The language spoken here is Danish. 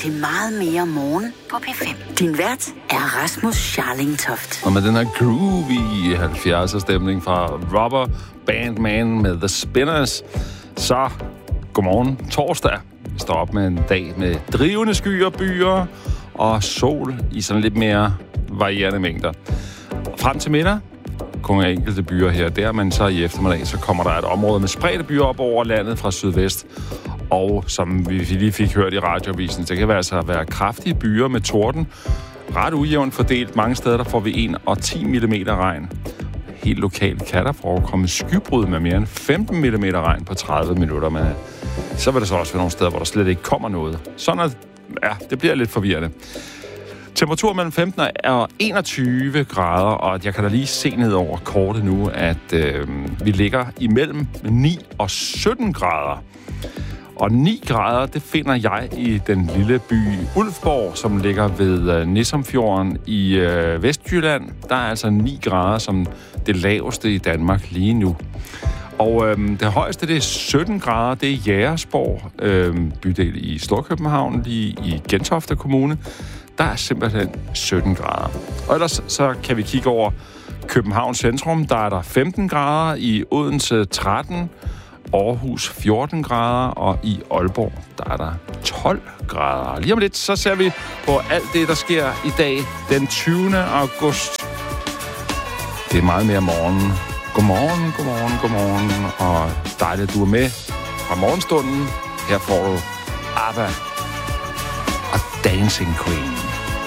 til meget mere morgen på P5. Din vært er Rasmus Scharlingtoft. Og med den her groovy 70'er stemning fra Rubber Band Man med The Spinners, så godmorgen torsdag. Vi står op med en dag med drivende skyer, byer og sol i sådan lidt mere varierende mængder. Frem til middag kun enkelte byer her og der, men så i eftermiddag, så kommer der et område med spredte byer op over landet fra sydvest. Og som vi lige fik hørt i radioavisen, det kan være kraftige byer med torden. Ret ujævnt fordelt. Mange steder der får vi 1 og 10 mm regn. Helt lokalt kan der forekomme skybrud med mere end 15 mm regn på 30 minutter. Men så vil der så også være nogle steder, hvor der slet ikke kommer noget. Sådan at, det bliver lidt forvirrende. Temperatur mellem 15 og 21 grader, og jeg kan da lige se ned over kortet nu, at vi ligger imellem 9 og 17 grader. Og 9 grader, det finder jeg i den lille by Ulfborg, som ligger ved Nissumfjorden i Vestjylland. Der er altså 9 grader som det laveste i Danmark lige nu. Og det højeste, det er 17 grader, det er Jægersborg, bydel i Storkøbenhavn, lige i Gentofte Kommune. Der er simpelthen 17 grader. Og ellers så kan vi kigge over Københavns centrum. Der er der 15 grader, i Odense 13, Aarhus 14 grader, og i Aalborg, der er der 12 grader. Lige om lidt, så ser vi på alt det, der sker i dag, den 20. august. Det er meget mere morgen. Godmorgen, godmorgen, godmorgen, og dejligt, at du er med fra morgenstunden. Her får du ABBA og Dancing Queen.